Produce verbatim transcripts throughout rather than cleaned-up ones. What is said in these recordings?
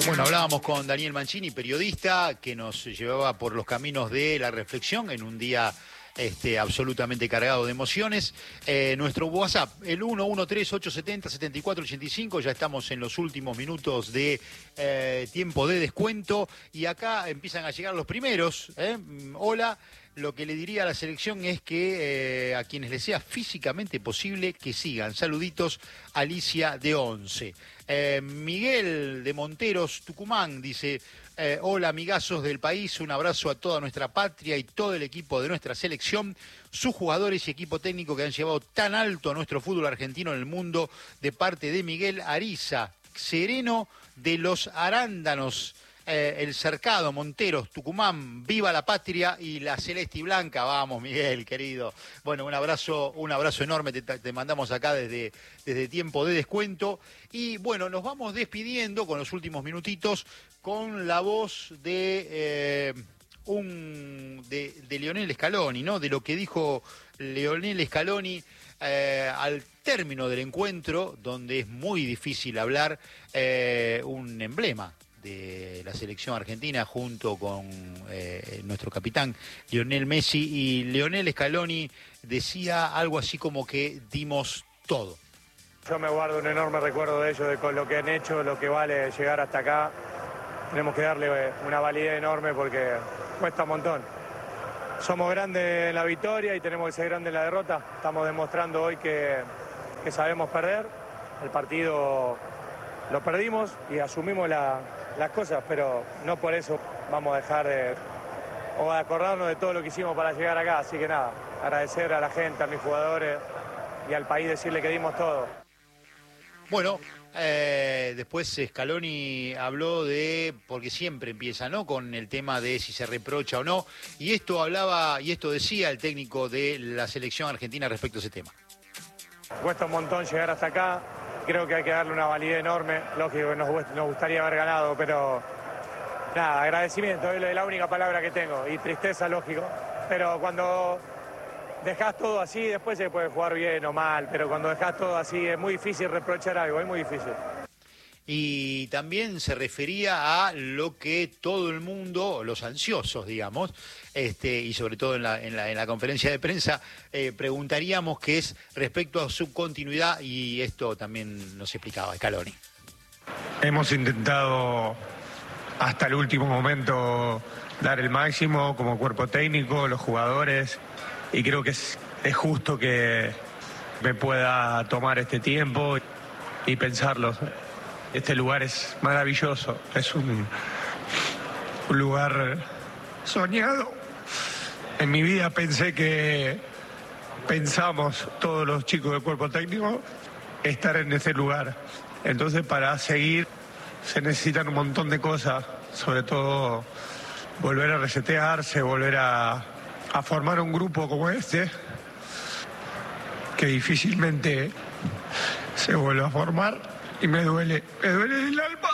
Bueno, hablábamos con Daniel Mancini, periodista, que nos llevaba por los caminos de la reflexión en un día este, absolutamente cargado de emociones. Eh, nuestro WhatsApp, el uno uno tres, ocho siete cero, siete cuatro ocho cinco, ya estamos en los últimos minutos de eh, tiempo de descuento y acá empiezan a llegar los primeros. ¿eh? Hola. Lo que le diría a la selección es que eh, a quienes les sea físicamente posible que sigan. Saluditos, Alicia de Once. Eh, Miguel de Monteros, Tucumán, dice, eh, hola amigazos del país, un abrazo a toda nuestra patria y todo el equipo de nuestra selección, sus jugadores y equipo técnico que han llevado tan alto a nuestro fútbol argentino en el mundo, de parte de Miguel Ariza, sereno de los Arándanos. Eh, el Cercado, Monteros, Tucumán, viva la patria y la celeste y blanca. Vamos, Miguel, querido. Bueno, un abrazo, un abrazo enorme, te, te mandamos acá desde, desde tiempo de descuento. Y bueno, nos vamos despidiendo con los últimos minutitos con la voz de eh, un de, de Lionel Scaloni, ¿no? De lo que dijo Lionel Scaloni eh, al término del encuentro, donde es muy difícil hablar, eh, un emblema de la selección argentina junto con eh, nuestro capitán Lionel Messi, y Lionel Scaloni decía algo así como que dimos todo. Yo me guardo un enorme recuerdo de ellos, de con lo que han hecho, lo que vale llegar hasta acá. Tenemos que darle una validez enorme porque cuesta un montón. Somos grandes en la victoria y tenemos que ser grandes en la derrota. Estamos demostrando hoy que, que sabemos perder. El partido lo perdimos y asumimos la, las cosas, pero no por eso vamos a dejar de, o a acordarnos de todo lo que hicimos para llegar acá. Así que nada, agradecer a la gente, a mis jugadores y al país, decirle que dimos todo. Bueno, eh, después Scaloni habló de, porque siempre empieza, ¿no?, con el tema de si se reprocha o no, y esto hablaba, y esto decía el técnico de la selección argentina respecto a ese tema. Cuesta un montón llegar hasta acá. Creo que hay que darle una validez enorme. Lógico que nos, nos gustaría haber ganado, pero nada, agradecimiento es la única palabra que tengo. Y tristeza, lógico. Pero cuando dejás todo así, después se puede jugar bien o mal. Pero cuando dejás todo así, es muy difícil reprochar algo, es muy difícil. Y también se refería a lo que todo el mundo, los ansiosos, digamos, este, y sobre todo en la, en la, en la conferencia de prensa, eh, preguntaríamos, que es respecto a su continuidad, y esto también nos explicaba Scaloni. Hemos intentado hasta el último momento dar el máximo como cuerpo técnico, los jugadores, y creo que es, es justo que me pueda tomar este tiempo y pensarlo. Este lugar es maravilloso, es un, un lugar soñado. En mi vida pensé que, pensamos todos los chicos del cuerpo técnico, estar en ese lugar. Entonces, para seguir se necesitan un montón de cosas, sobre todo volver a resetearse, volver a, a formar un grupo como este, que difícilmente se vuelve a formar. Y me duele, me duele el alma.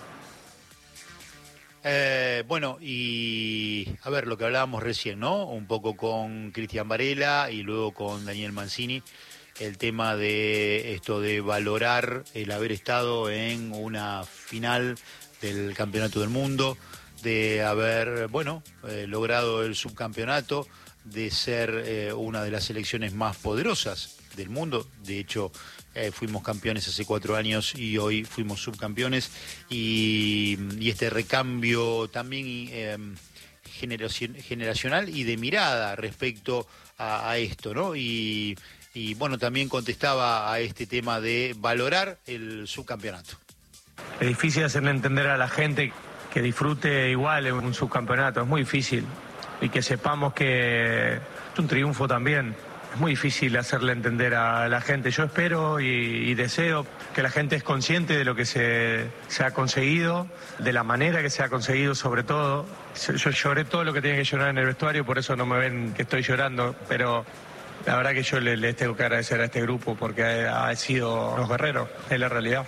Eh, bueno, y a ver, lo que hablábamos recién, ¿no? Un poco con Cristian Varela y luego con Daniel Mancini, el tema de esto de valorar el haber estado en una final del Campeonato del Mundo, de haber, bueno, eh, logrado el subcampeonato, de ser eh, una de las selecciones más poderosas del mundo. De hecho, eh, fuimos campeones hace cuatro años y hoy fuimos subcampeones, y, y este recambio también eh, generacion, generacional y de mirada respecto a, a esto, ¿no? Y, y bueno, también contestaba a este tema de valorar el subcampeonato. Es difícil hacerle entender a la gente que disfrute igual en un subcampeonato, es muy difícil, y que sepamos que es un triunfo también. Es muy difícil hacerle entender a la gente. Yo espero y, y deseo que la gente es consciente de lo que se, se ha conseguido, de la manera que se ha conseguido, sobre todo. Yo lloré todo lo que tenía que llorar en el vestuario, por eso no me ven que estoy llorando, pero la verdad que yo les, les tengo que agradecer a este grupo porque ha, ha sido los guerreros, es la realidad.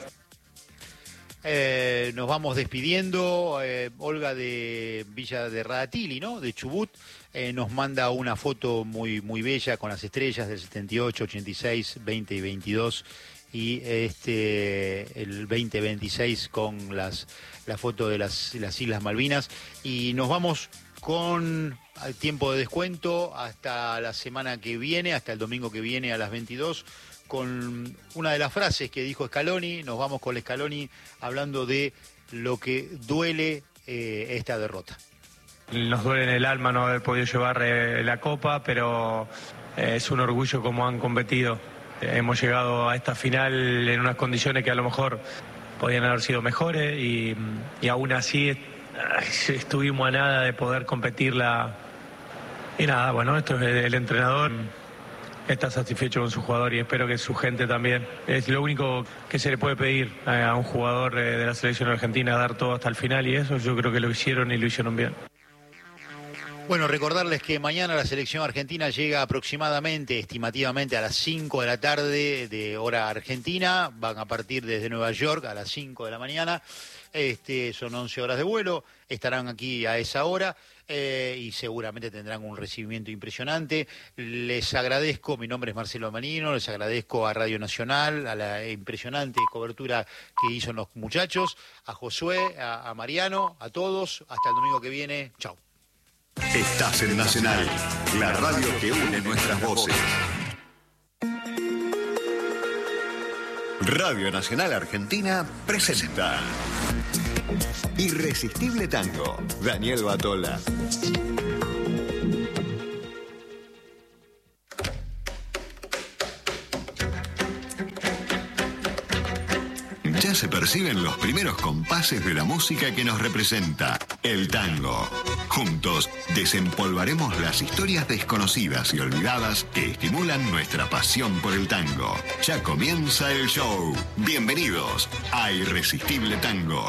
Eh, nos vamos despidiendo. eh, Olga de Villa de Radatili, ¿no?, de Chubut, eh, nos manda una foto muy, muy bella con las estrellas del setenta y ocho, ochenta y seis, veinte y veintidós, y este el veinte veintiséis con las la foto de las, las Islas Malvinas. Y nos vamos con el tiempo de descuento hasta la semana que viene, hasta el domingo que viene a las veintidós, con una de las frases que dijo Scaloni. Nos vamos con Scaloni hablando de lo que duele eh, esta derrota. Nos duele en el alma no haber podido llevar eh, la copa, pero eh, es un orgullo como han competido. Eh, hemos llegado a esta final en unas condiciones que a lo mejor podían haber sido mejores y, y aún así eh, estuvimos a nada de poder competirla. Y nada, bueno, esto es el, el entrenador. Está satisfecho con su jugador y espero que su gente también. Es lo único que se le puede pedir a un jugador de la selección argentina, dar todo hasta el final, y eso yo creo que lo hicieron y lo hicieron bien. Bueno, recordarles que mañana la selección argentina llega aproximadamente, estimativamente a las cinco de la tarde de hora argentina. Van a partir desde Nueva York a las cinco de la mañana. Este, son once horas de vuelo, estarán aquí a esa hora eh, y seguramente tendrán un recibimiento impresionante. Les agradezco, mi nombre es Marcelo Manino, les agradezco a Radio Nacional, a la impresionante cobertura que hizo los muchachos, a Josué, a, a Mariano, a todos. Hasta el domingo que viene. Chau. Estás en Nacional, la radio que une nuestras voces. Radio Nacional Argentina presenta Irresistible Tango, Daniel Batola. Ya se perciben los primeros compases de la música que nos representa, el tango. Juntos desempolvaremos las historias desconocidas y olvidadas que estimulan nuestra pasión por el tango. Ya comienza el show. Bienvenidos a Irresistible Tango.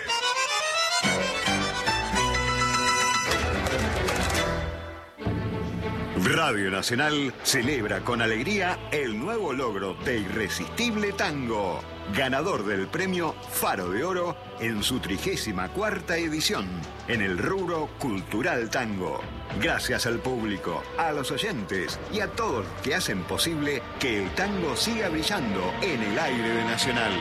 Radio Nacional celebra con alegría el nuevo logro de Irresistible Tango, ganador del premio Faro de Oro en su trigésima cuarta edición en el rubro Cultural Tango. Gracias al público, a los oyentes y a todos los que hacen posible que el tango siga brillando en el aire de Nacional.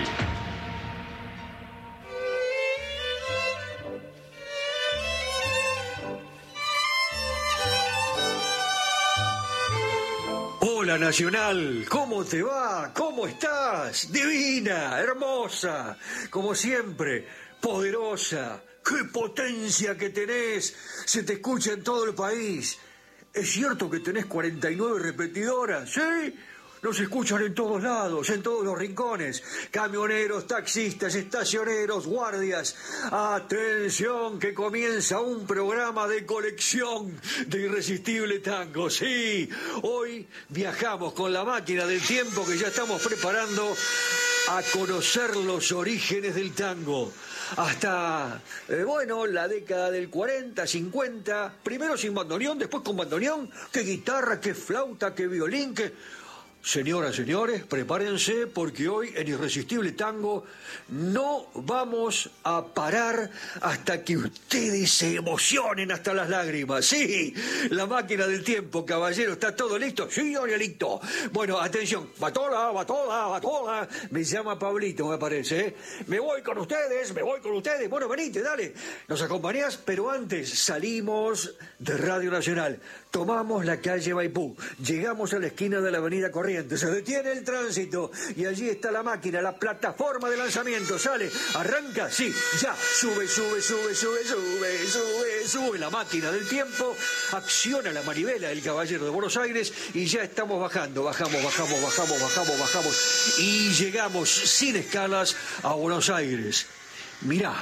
Hola Nacional, ¿cómo te va? ¿Cómo estás? Divina, hermosa, como siempre, poderosa. ¡Qué potencia que tenés! Se te escucha en todo el país. ¿Es cierto que tenés cuarenta y nueve repetidoras? ¿Sí? Nos escuchan en todos lados, en todos los rincones. Camioneros, taxistas, estacioneros, guardias. Atención, que comienza un programa de colección de Irresistible Tango. Sí, hoy viajamos con la máquina del tiempo que ya estamos preparando a conocer los orígenes del tango. Hasta, eh, bueno, la década del cuarenta, cincuenta. Primero sin bandoneón, después con bandoneón. Qué guitarra, qué flauta, qué violín, qué... Señoras, señores, prepárense porque hoy en Irresistible Tango no vamos a parar hasta que ustedes se emocionen hasta las lágrimas. Sí, la máquina del tiempo, caballero, ¿está todo listo? Sí, Danielito. Bueno, atención, Batola, Batola, Batola. Me llama Pablito, me parece, ¿eh? Me voy con ustedes, me voy con ustedes. Bueno, venite, dale. ¿Nos acompañás? Pero antes salimos de Radio Nacional. Tomamos la calle Maipú, llegamos a la esquina de la avenida Corrientes, se detiene el tránsito y allí está la máquina, la plataforma de lanzamiento, sale, arranca, sí, ya, sube, sube, sube, sube, sube, sube, sube la máquina del tiempo, acciona la manivela del Caballero de Buenos Aires y ya estamos bajando, bajamos, bajamos, bajamos, bajamos, bajamos y llegamos sin escalas a Buenos Aires. Mirá,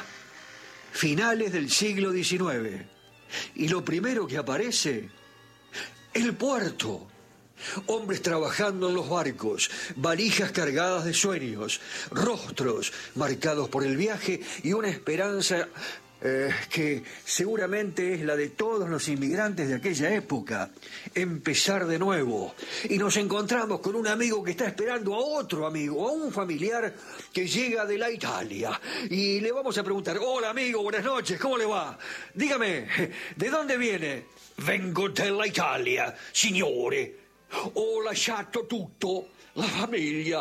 finales del siglo diecinueve y lo primero que aparece... el puerto. Hombres trabajando en los barcos, valijas cargadas de sueños, rostros marcados por el viaje y una esperanza eh, que seguramente es la de todos los inmigrantes de aquella época. Empezar de nuevo. Y nos encontramos con un amigo que está esperando a otro amigo, a un familiar que llega de la Italia. Y le vamos a preguntar, hola amigo, buenas noches, ¿cómo le va? Dígame, ¿de dónde viene? Vengo dalla Italia, signore. Ho lasciato tutto, la famiglia.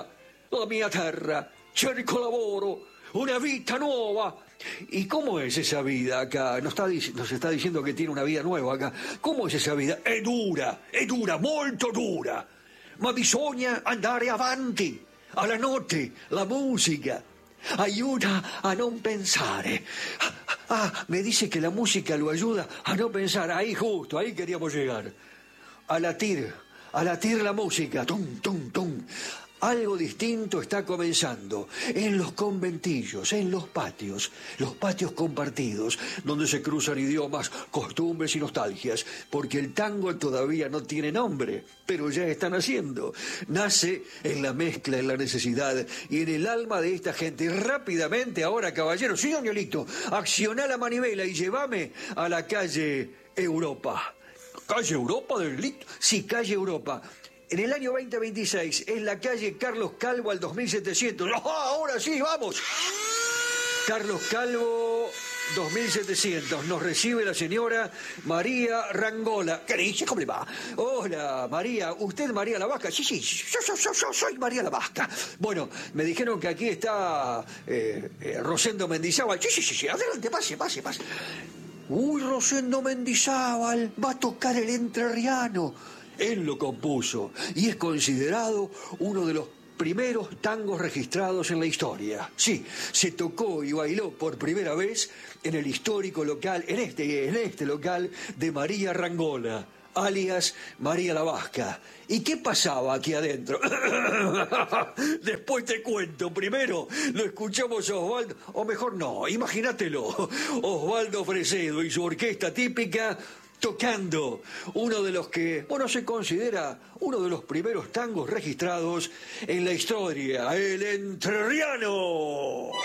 la mia terra, cerco lavoro, una vita nuova. ¿Y cómo es esa vida acá? Nos está, nos está diciendo que tiene una vida nueva acá. ¿Cómo es esa vida? È dura, è dura, molto dura. Ma bisogna andare avanti. Alla notte, la musica ayuda a non pensare. Ah, me dice que la música lo ayuda a no pensar. Ahí justo, ahí queríamos llegar. A latir, a latir la música. Tum, tum, tum. Algo distinto está comenzando en los conventillos, en los patios, los patios compartidos, donde se cruzan idiomas, costumbres y nostalgias, porque el tango todavía no tiene nombre, pero ya está naciendo. Nace en la mezcla, en la necesidad y en el alma de esta gente. Y rápidamente, ahora, caballeros, sí, Danielito, accioná la manivela y llévame a la calle Europa. ¿Calle Europa del Lito? Sí, calle Europa. En el año veinte veintiséis es la calle Carlos Calvo al dos mil setecientos. ¡Oh, ahora sí, vamos! Carlos Calvo, dos mil setecientos. Nos recibe la señora María Rangola. ¿Qué dice? ¿Cómo le va? Hola, María. ¿Usted María la Vasca? Sí, sí, yo, yo, yo, yo soy María la Vasca. Bueno, me dijeron que aquí está eh, eh, Rosendo Mendizábal. Sí, sí, sí, sí. Adelante, pase, pase, pase. Uy, Rosendo Mendizábal va a tocar el entrerriano. Él lo compuso y es considerado uno de los primeros tangos registrados en la historia. Sí, se tocó y bailó por primera vez en el histórico local, en este, en este local de María Rangola, alias María la Vasca. ¿Y qué pasaba aquí adentro? Después te cuento. Primero lo escuchamos a Osvaldo, o mejor no, imagínatelo, Osvaldo Fresedo y su orquesta típica tocando uno de los que, bueno, se considera uno de los primeros tangos registrados en la historia, el entrerriano.